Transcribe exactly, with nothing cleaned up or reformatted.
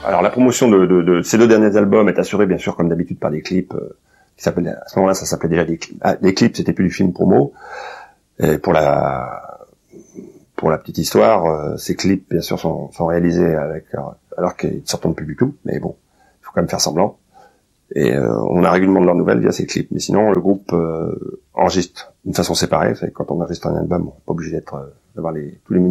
Alors la promotion de, de, de ces deux derniers albums est assurée bien sûr comme d'habitude par des clips euh, qui s'appellent, à ce moment-là ça s'appelait déjà des clips. Ah, des clips, c'était plus du film promo. Et pour la pour la petite histoire, euh, ces clips bien sûr sont, sont réalisés avec alors, alors qu'ils ne sortent plus du tout, mais bon, il faut quand même faire semblant. Et euh, on a régulièrement de leurs nouvelles via ces clips. Mais sinon le groupe euh, enregistre d'une façon séparée. C'est quand on enregistre un album, on n'est pas obligé d'être euh, d'avoir les tous les